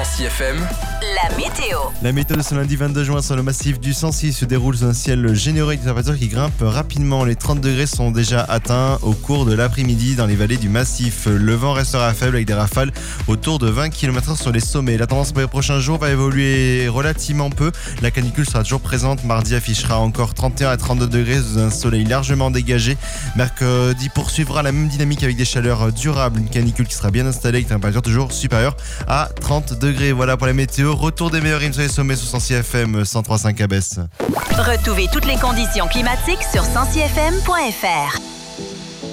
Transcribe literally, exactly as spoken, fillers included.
Sancy F M, la météo. La météo de ce lundi vingt-deux juin sur le massif du Sancy se déroule sous un ciel généreux avec des températures qui grimpent rapidement. Les trente degrés sont déjà atteints au cours de l'après-midi dans les vallées du massif. Le vent restera faible avec des rafales autour de vingt kilomètres heure sur les sommets. La tendance pour les prochains jours va évoluer relativement peu. La canicule sera toujours présente. Mardi affichera encore trente et un à trente-deux degrés sous un soleil largement dégagé. Mercredi poursuivra la même dynamique avec des chaleurs durables. Une canicule qui sera bien installée avec des températures toujours supérieures à trente degrés. Voilà pour la météo. Retour des meilleurs rimes sur les sommets sur Sancy F M cent trois virgule cinq à Besse. Retrouvez toutes les conditions climatiques sur sancy f m point f r.